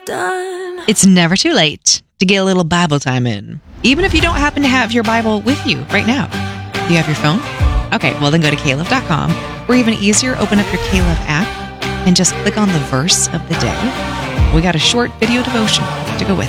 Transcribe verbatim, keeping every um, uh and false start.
done. It's never too late to get a little Bible time in, even if you don't happen to have your Bible with you right now. Do you have your phone? Okay, well then go to caleb dot com, or even easier, open up your Caleb app and just click on the verse of the day. We got a short video devotion to go with